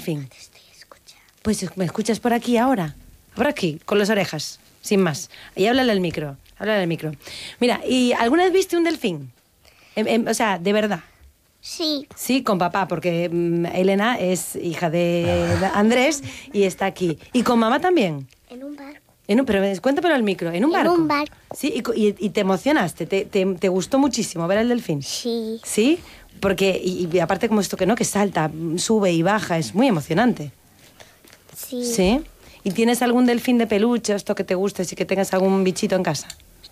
delfín? Pues me escuchas por aquí ahora. Por aquí, con las orejas, sin más. Y háblale al micro. Mira, ¿y alguna vez viste un delfín? O sea, de verdad. Sí. Sí, con papá, porque Elena es hija de Andrés y está aquí. ¿Y con mamá también? En un barco. Pero cuéntamelo al micro. ¿En un barco? En un barco. Sí, y te emocionaste, te gustó muchísimo ver el delfín. Sí. ¿Sí? Porque, y aparte como esto que salta, sube y baja, es muy emocionante. Sí. ¿Sí? ¿Y tienes algún delfín de peluche, esto que te guste, si que tengas algún bichito en casa?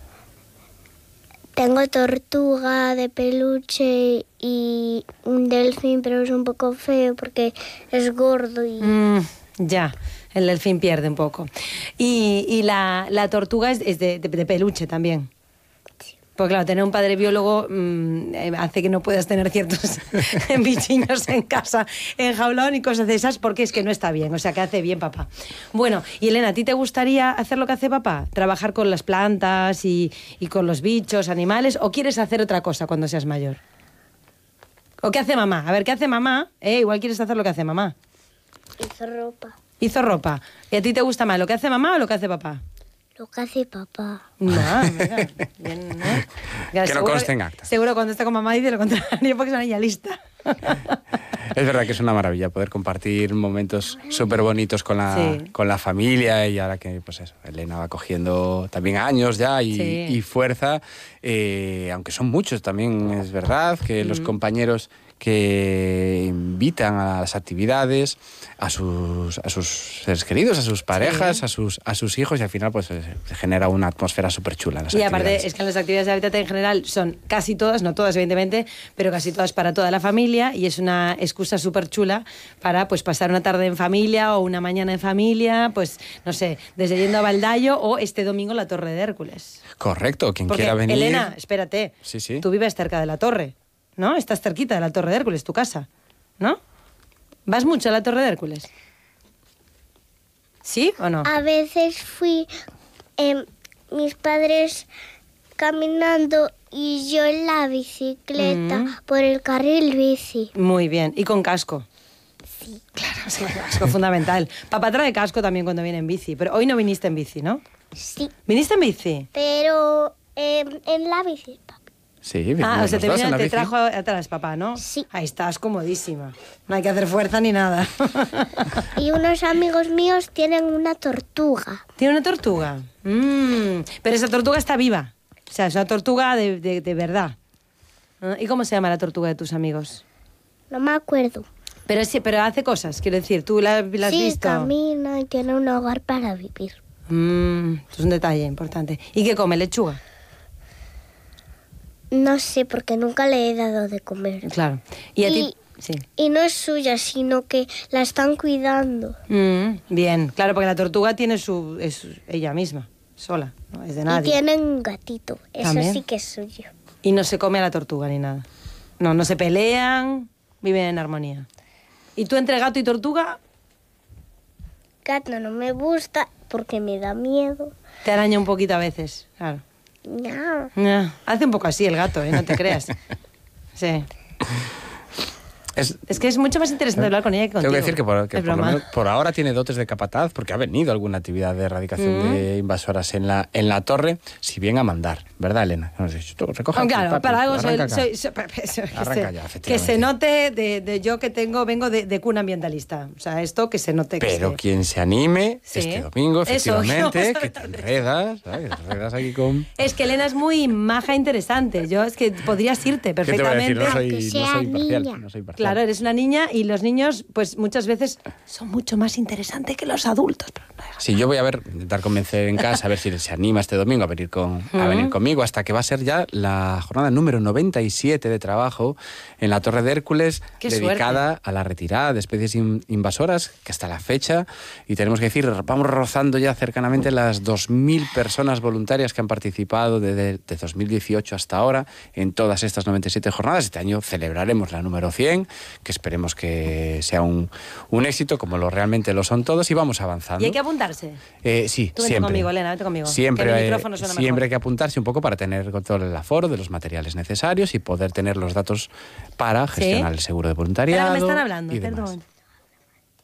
Tengo tortuga de peluche y un delfín, pero es un poco feo porque es gordo y... Ya, el delfín pierde un poco. Y la tortuga es de peluche también. Sí. Pues claro, tener un padre biólogo hace que no puedas tener ciertos bichinos en casa, enjaulados y cosas de esas, porque es que no está bien, o sea, que hace bien papá. Bueno, y Elena, ¿a ti te gustaría hacer lo que hace papá? ¿Trabajar con las plantas y con los bichos, animales? ¿O quieres hacer otra cosa cuando seas mayor? ¿O qué hace mamá? A ver, ¿qué hace mamá? Igual quieres hacer lo que hace mamá. Hizo ropa. Hizo ropa. ¿Y a ti te gusta más lo que hace mamá o lo que hace papá? Lo que hace papá. No, mira, bien, ¿no? Ya, Que no conste en acta. Seguro cuando está con mamá dice lo contrario porque es una niña lista. Es verdad que es una maravilla poder compartir momentos súper bonitos con la familia, y ahora que pues eso, Elena va cogiendo también años ya y fuerza, aunque son muchos también, es verdad que los compañeros que invitan a las actividades a sus seres queridos, a sus parejas, a sus hijos, y al final pues se genera una atmósfera súper chula. Y aparte es que las actividades de Hábitat en general son casi todas, no todas evidentemente, pero casi todas para toda la familia, y es una excusa súper chula para pues pasar una tarde en familia o una mañana en familia, pues no sé, desde yendo a Valdayo o este domingo la Torre de Hércules. Correcto, quien Porque, quiera venir. Elena, espérate, Sí. Tú vives cerca de la Torre, ¿no? Estás cerquita de la Torre de Hércules, tu casa, ¿no? ¿Vas mucho a la Torre de Hércules? ¿Sí o no? A veces fui mis padres caminando y yo en la bicicleta por el carril bici. Muy bien. ¿Y con casco? Sí. Claro, sí, casco fundamental. Papá trae casco también cuando viene en bici, pero hoy no viniste en bici, ¿no? Sí. ¿Viniste en bici? Pero en la bici, papá. Sí, o sea, te bici. trajo atrás, papá, ¿no? Sí. Ahí estás comodísima. No hay que hacer fuerza ni nada. Y unos amigos míos tienen una tortuga. ¿Tiene una tortuga? Pero esa tortuga está viva. O sea, es una tortuga de verdad. ¿Y cómo se llama la tortuga de tus amigos? No me acuerdo. Pero hace cosas, quiero decir. ¿Tú la has visto? Sí, camina y tiene un hogar para vivir. Es un detalle importante. ¿Y qué come? ¿Lechuga? No sé, porque nunca le he dado de comer. Claro. ¿Y a ti? Sí. Y no es suya, sino que la están cuidando. Bien, claro, porque la tortuga es ella misma, sola, no es de nadie. Y tienen un gatito, eso ¿También? sí que es suyo. Y no se come a la tortuga ni nada. No se pelean, viven en armonía. ¿Y tú entre gato y tortuga? Gato no me gusta porque me da miedo. Te araña un poquito a veces, claro. No. Hace un poco así el gato, no te creas. Sí. Es que es mucho más interesante hablar con ella que contigo. Tengo que decir que Es por lo broma. menos por ahora tiene dotes de capataz, porque ha venido alguna actividad de erradicación de invasoras en la torre, si bien a mandar, ¿verdad, Elena? No sé, tú recoge aquí, Claro, papi, para algo arranca soy acá. que Arranca ya, que efectivamente. se note de yo que vengo de cuna ambientalista. O sea, esto que se note que Pero se... quien se anime Sí. este domingo, Eso, efectivamente, yo- que te enredas, ¿sabes? Te enredas aquí con... Es que Elena es muy maja e interesante. Yo es que podrías irte ¿Qué te voy a decir? perfectamente. Que sea No soy imparcial. niña. No soy imparcial. Claro, eres una niña y los niños, pues muchas veces son mucho más interesantes que los adultos. Pero no dejan. Sí, yo voy a intentar convencer en casa, a ver si se anima este domingo a venir conmigo, hasta que va a ser ya la jornada número 97 de trabajo en la Torre de Hércules, ¡Qué dedicada suerte! a la retirada de especies invasoras, que hasta la fecha, y tenemos que decir, vamos rozando ya cercanamente las 2.000 personas voluntarias que han participado de 2018 hasta ahora en todas estas 97 jornadas. Este año celebraremos la número 100, que esperemos que sea un éxito, como realmente lo son todos, y vamos avanzando. ¿Y hay que apuntarse? Sí, Tú vente siempre. conmigo, Elena, vente conmigo. Siempre, Que mi micrófono suena siempre mejor. hay que apuntarse un poco para tener todo el aforo de los materiales necesarios y poder tener los datos para gestionar el seguro de voluntariado. Espera, que me están hablando. y Espera un demás. momento.